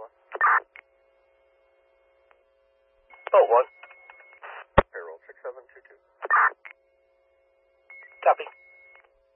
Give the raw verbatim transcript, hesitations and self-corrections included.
one. Oh, one. Payroll six seven two two. Copy.